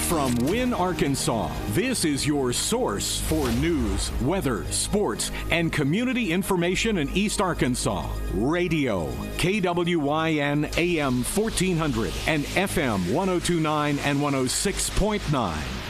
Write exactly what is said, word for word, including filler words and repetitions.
From Wynne, Arkansas, this is your source for news, weather, sports, and community information in East Arkansas. Radio, K W Y N A M fourteen hundred and F M one oh two point nine and one oh six point nine.